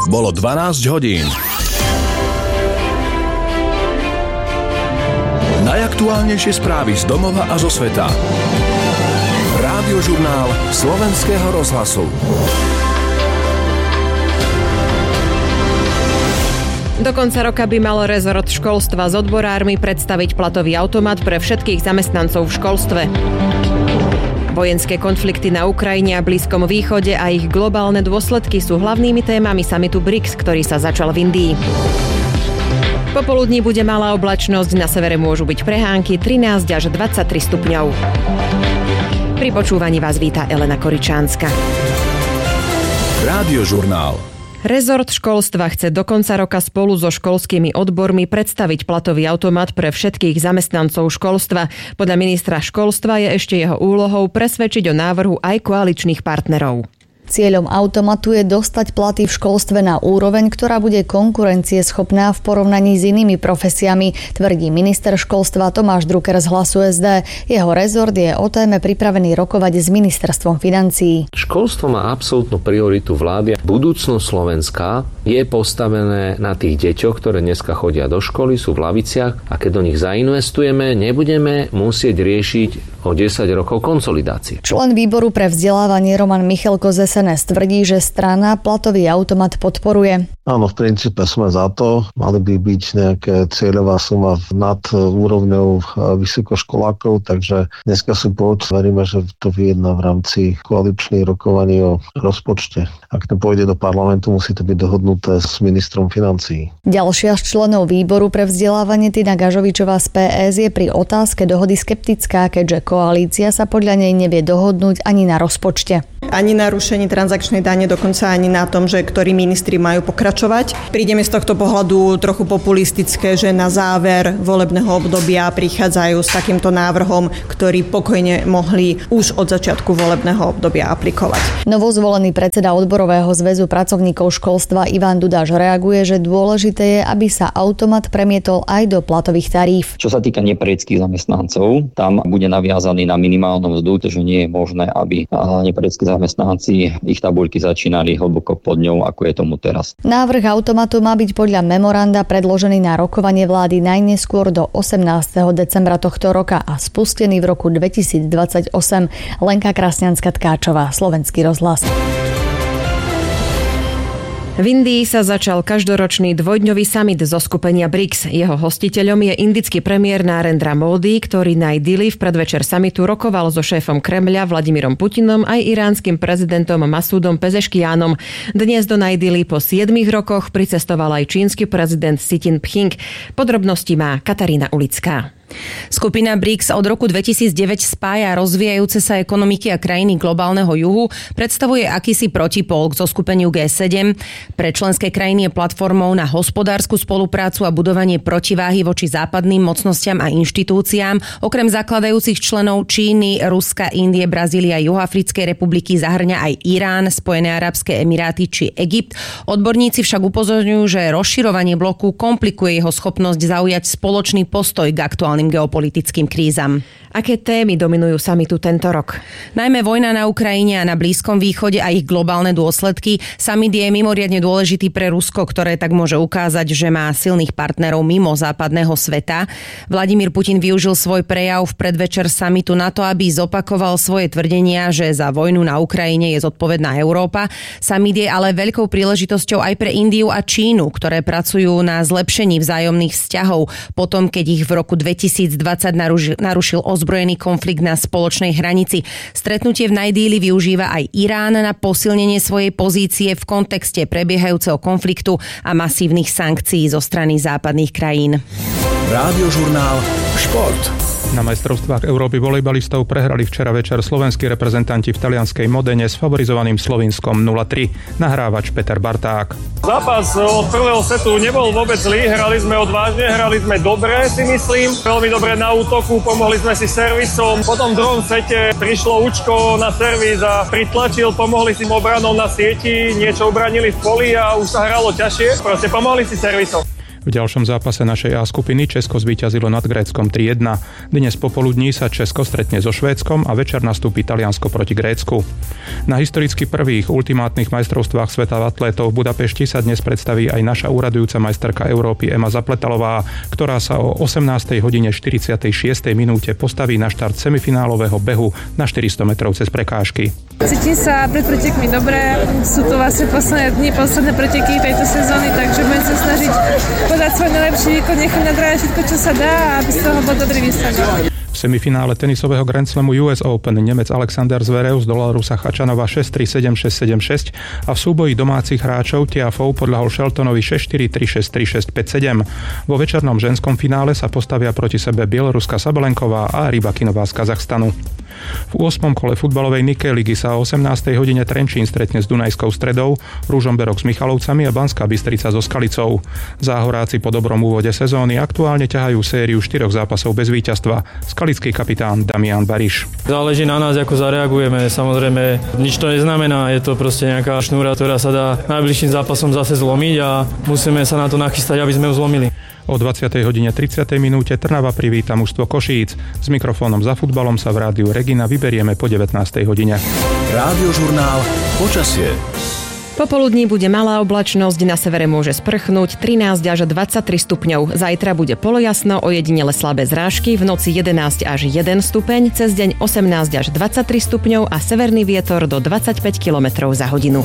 Bolo 12 hodín. Najaktuálnejšie správy z domova a zo sveta. Rádiožurnál Slovenského rozhlasu. Do konca roka by mal rezort školstva s odborármi predstaviť platový automat pre všetkých zamestnancov v školstve. Vojenské konflikty na Ukrajine a Blízkom východe a ich globálne dôsledky sú hlavnými témami samitu BRICS, ktorý sa začal v Indii. Popoludní bude malá oblačnosť, na severe môžu byť prehánky 13 až 23 stupňov. Pri počúvaní vás víta Elena Koričánska. Rádiožurnál. Rezort školstva chce do konca roka spolu so školskými odbormi predstaviť platový automat pre všetkých zamestnancov školstva. Podľa ministra školstva je ešte jeho úlohou presvedčiť o návrhu aj koaličných partnerov. Cieľom automatu je dostať platy v školstve na úroveň, ktorá bude konkurencieschopná v porovnaní s inými profesiami, tvrdí minister školstva Tomáš Drucker z Hlasu SD. Jeho rezort je o téme pripravený rokovať s ministerstvom financií. Školstvo má absolútnu prioritu vlády. Budúcnosť Slovenska je postavené na tých deťoch, ktoré dneska chodia do školy, sú v laviciach a keď do nich zainvestujeme, nebudeme musieť riešiť o 10 rokov konsolidácie. Člen výboru pre vzdelávanie Roman Michalko z SNS tvrdí, že strana platový automat podporuje. Áno, v princípe sme za to. Mali by byť nejaká cieľová suma nad úrovňou vysokoškolákov, takže dneska si veríme, že to vyjedná v rámci koaličných rokovaní o rozpočte. Ak to pôjde do parlamentu, musí to byť dohodnuté s ministrom financií. Ďalšia z členov výboru pre vzdelávanie Tina Gažovičová z PS je pri otázke dohody skeptická, keďže koalícia sa podľa nej nevie dohodnúť ani na rozpočte. Ani na rušení transakčnej dane, dokonca ani na tom, že ktorí ministri majú pokračovať. Prídeme z tohto pohľadu trochu populistické, že na záver volebného obdobia prichádzajú s takýmto návrhom, ktorý pokojne mohli už od začiatku volebného obdobia aplikovať. Novozvolený predseda Odborového zväzu pracovníkov školstva Ivan Dudáš reaguje, že dôležité je, aby sa automat premietol aj do platových taríf. Čo sa týka nepereckých zamestnancov, tam bude naviazaný na minimálnu mzdu, takže nie je možné, aby nepereckí zamestnanci ich tabuľky začínali hlboko pod ňou, ako je tomu teraz. Návrh automatu má byť podľa memoranda predložený na rokovanie vlády najneskôr do 18. decembra tohto roka a spustený v roku 2028. Lenka Krasňanská-Tkáčová, Slovenský rozhlas. V Indii sa začal každoročný dvojdňový summit zo skupenia BRICS. Jeho hostiteľom je indický premiér Narendra Modi, ktorý na Dili v predvečer summitu rokoval so šéfom Kremľa Vladimírom Putinom aj iránskym prezidentom Masúdom Pezeškianom. Dnes do Dili po 7 rokoch pricestoval aj čínsky prezident Xi Jinping. Podrobnosti má Katarína Ulická. Skupina BRICS od roku 2009 spája rozvíjajúce sa ekonomiky a krajiny globálneho juhu, predstavuje akýsi protipól k zoskupeniu G7. Pre členské krajiny je platformou na hospodársku spoluprácu a budovanie protiváhy voči západným mocnostiam a inštitúciám. Okrem zakladajúcich členov Číny, Ruska, Indie, Brazílie a Juhoafrickej republiky zahŕňa aj Irán, Spojené arabské emiráty či Egypt. Odborníci však upozorňujú, že rozširovanie bloku komplikuje jeho schopnosť zaujať spoločný postoj k aktuálnym geopolitickým krízam. Aké témy dominujú samitu tento rok? Najmä vojna na Ukrajine a na Blízkom východe a ich globálne dôsledky. Samit je mimoriadne dôležitý pre Rusko, ktoré tak môže ukázať, že má silných partnerov mimo západného sveta. Vladimír Putin využil svoj prejav v predvečer samitu na to, aby zopakoval svoje tvrdenia, že za vojnu na Ukrajine je zodpovedná Európa. Samit je ale veľkou príležitosťou aj pre Indiu a Čínu, ktoré pracujú na zlepšení vzájomných vzťahov potom, keď ich v roku 2020 narušil ozbrojený konflikt na spoločnej hranici. Stretnutie v Dili využíva aj Irán na posilnenie svojej pozície v kontexte prebiehajúceho konfliktu a masívnych sankcií zo strany západných krajín. Rádiožurnál Šport. Na majstrovstvách Európy volejbalistov prehrali včera večer slovenskí reprezentanti v talianskej Modene s favorizovaným Slovinskom 0-3. Nahrávač Peter Barták. Zápas od prvého setu nebol vôbec zlý, hrali sme odvážne, hrali sme dobre, si myslím. Veľmi dobre na útoku, pomohli sme si servisom. Potom v druhom sete prišlo Učko na servis a pritlačil, pomohli si obranou na sieti, niečo ubranili v poli a už sa hralo ťažšie. Proste pomohli si servisom. V ďalšom zápase našej A skupiny Česko zvíťazilo nad Gréckom 3-1. Dnes popoludní sa Česko stretne so Švédskom a večer nastúpi Taliansko proti Grécku. Na historicky prvých ultimátnych majstrovstvách sveta atlétov v Budapešti sa dnes predstaví aj naša úradujúca majsterka Európy Ema Zapletalová, ktorá sa o 18:46 minúte postaví na štart semifinálového behu na 400 metrov cez prekážky. Cítim sa pred pretekmi dobre, sú to vlastne posledné preteky tejto sezóny, takže budem sa snažiť podať svoj najlepší výkon, nechať na dráhe všetko, čo sa dá, aby z toho bol dobrý výsledok. V semifinále tenisového Grand Slamu US Open Nemec Alexander Zverev zdolal Rusa Chačanova 6-3, 7-6, 7-6 a v súboji domácich hráčov Tiafoe podľahol Sheltonovi 6-4, 3-6, 3-6, 5-7. Vo večernom ženskom finále sa postavia proti sebe Bieloruská Sabalenková a Rybakinová z Kazachstanu. V 8. kole futbalovej Nike ligy sa o 18. hodine Trenčín stretne s Dunajskou Stredou, Ružomberok s Michalovcami a Banská Bystrica so Skalicou. Záhoráci po dobrom úvode sezóny aktuálne ťahajú sériu 4 zápasov bez víťazstva. Skalický kapitán Damian Bariš. Záleží na nás, ako zareagujeme. Samozrejme, nič to neznamená. Je to proste nejaká šnúra, ktorá sa dá najbližším zápasom zase zlomiť a musíme sa na to nachystať, aby sme ju zlomili. O 20:30 minúte Trnava privíta mužstvo Košíc. S mikrofónom za futbalom sa v rádiu Regina vyberieme po 19. hodine. Rádiožurnál Počasie. Popoludní bude malá oblačnosť, na severe môže sprchnúť 13 až 23 stupňov. Zajtra bude polojasno, ojedinele slabé zrážky, v noci 11 až 1 stupeň, cez deň 18 až 23 stupňov a severný vietor do 25 km za hodinu.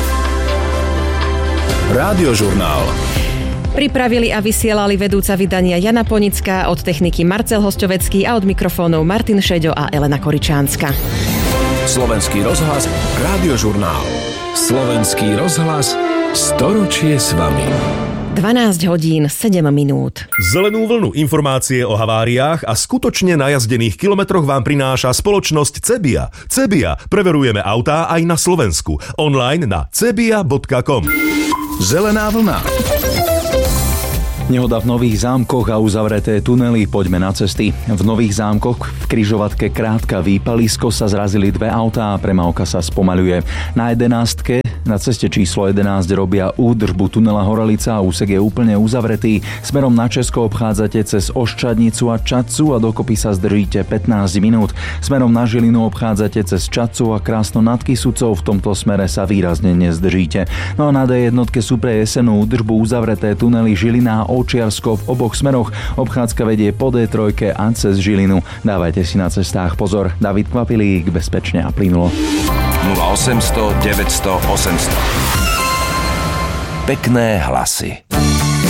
Rádiožurnál. Pripravili a vysielali vedúca vydania Jana Ponická, od techniky Marcel Hosťovecký a od mikrofónov Martin Šeďo a Elena Koričánska. Slovenský rozhlas, Rádiožurnál. Slovenský rozhlas, storočie s vami. 12 hodín 7 minút. Zelenú vlnu informácie o haváriách a skutočne najazdených kilometroch vám prináša spoločnosť Cebia. Cebia, preverujeme autá aj na Slovensku. Online na cebia.com. Zelená vlna. Nehoda v Nových Zámkoch a uzavreté tunely, poďme na cesty. V Nových Zámkoch v križovatke Krátka Výpalisko sa zrazili dve autá a premávka sa spomaľuje. Na 11. na ceste číslo 11 robia údržbu tunela Horelica a úsek je úplne uzavretý. Smerom na Česko obchádzate cez Oščadnicu a Čadcu a dokopy sa zdržíte 15 minút. Smerom na Žilinu obchádzate cez Čadcu a Krásno nad Kysucou, v tomto smere sa výrazne nezdržíte. No a na D1 sú pre jesenú údržbu uzavreté tunely Žilina a Očiarsko v oboch smeroch. Obchádzka vedie po D3 a cez Žilinu. Dávajte si na cestách pozor. David Kvapilík, bezpečne a plynulo. 0800 900 800. Pekné hlasy.